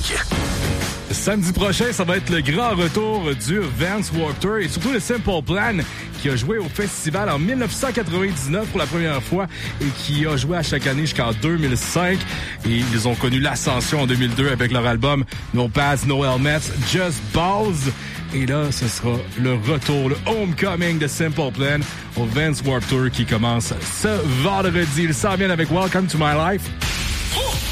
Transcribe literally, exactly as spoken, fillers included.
Musique. Samedi prochain, ça va être le grand retour du Vans Warped Tour et surtout le Simple Plan qui a joué au festival en dix-neuf cent quatre-vingt-dix-neuf pour la première fois et qui a joué à chaque année jusqu'en deux mille cinq. Et ils ont connu l'ascension en deux mille deux avec leur album No Pads, No Helmets, Just Balls. Et là, ce sera le retour, le homecoming de Simple Plan au Vans Warped Tour qui commence ce vendredi. Il s'en vient avec Welcome to My Life.